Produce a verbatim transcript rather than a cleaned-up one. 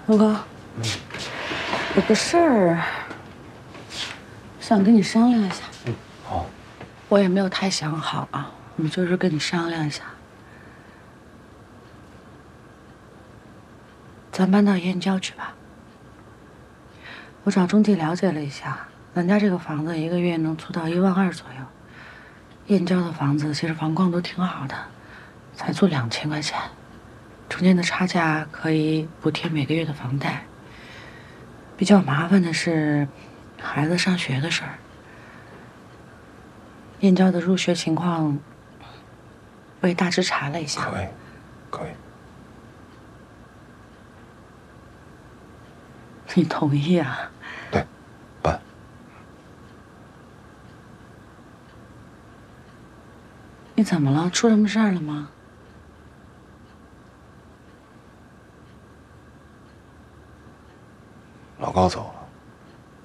陆哥，嗯，有个事儿想跟你商量一下。 嗯，好。 我也没有太想好啊，你就是跟你商量一下。咱搬到燕郊去吧。我找中介了解了一下，咱家这个房子一个月能租到一万二左右。燕郊的房子其实房况都挺好的，才租两千块钱，中间的差价可以补贴每个月的房贷。比较麻烦的是孩子上学的事儿。燕郊的入学情况，我也大致查了一下。 可以，可以。 你同意啊？ 对，办。 你怎么了？出什么事儿了吗？ 老高走了。